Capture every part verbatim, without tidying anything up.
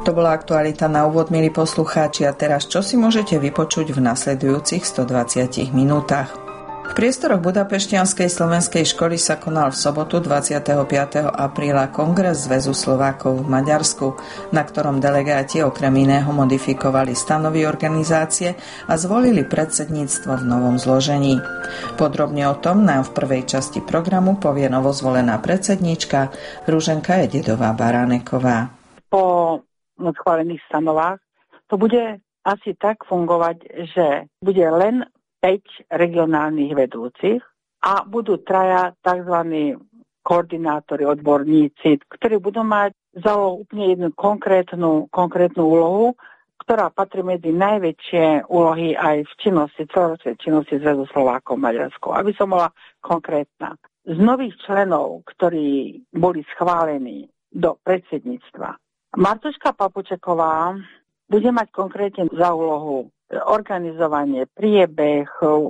To bola aktualita na úvod, milí poslucháči, a teraz čo si môžete vypočuť v nasledujúcich stodvadsiatich minútach. V priestoroch Budapešťanskej slovenskej školy sa konal v sobotu dvadsiateho piateho apríla kongres Zväzu Slovákov v Maďarsku, na ktorom delegáti okrem iného modifikovali stanovy organizácie a zvolili predsedníctvo v novom zložení. Podrobne o tom nám v prvej časti programu povie novozvolená predsedníčka Ruženka Ededová-Baráneková. Po schválených stanovách to bude asi tak fungovať, že bude len päť regionálnych vedúcich a budú traja tzv. Koordinátori, odborníci, ktorí budú mať za úplne jednu konkrétnu, konkrétnu úlohu, ktorá patrí medzi najväčšie úlohy aj v činnosti, celoročnej činnosti Zväzu Slovákov v Maďarsku. Aby som bola konkrétna. Z nových členov, ktorí boli schválení do predsedníctva, Martuška Papučeková bude mať konkrétne za úlohu organizovanie, priebeh,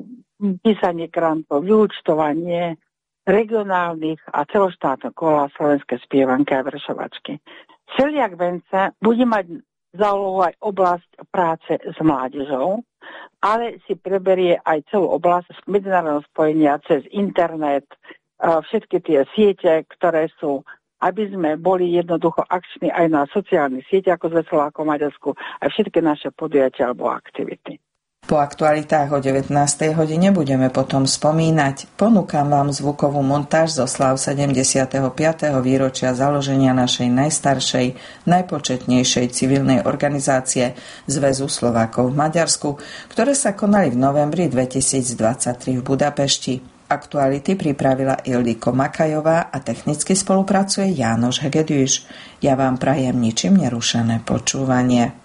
písanie grantov, vyúčtovanie regionálnych a celoštátnych kola slovenské spievanky a vršovačky. Celiak Vence bude mať za úlohu aj oblasť práce s mládežou, ale si preberie aj celú oblasť medzinárodného spojenia cez internet, všetky tie siete, ktoré sú, aby sme boli jednoducho akční aj na sociálnych sieťach ako Zväz Slovákov v Maďarsku, aj všetky naše podujatia alebo aktivity. Po aktualitách o devätnástej hodine budeme potom spomínať. Ponúkam vám zvukovú montáž zo sláv sedemdesiateho piateho výročia založenia našej najstaršej, najpočetnejšej civilnej organizácie Zväzu Slovákov v Maďarsku, ktoré sa konali v novembri dvetisícdvadsaťtri v Budapešti. Aktuality pripravila Ildiko Makajová a technicky spolupracuje Jánoš Hegedűs. Ja vám prajem ničím nerušené počúvanie.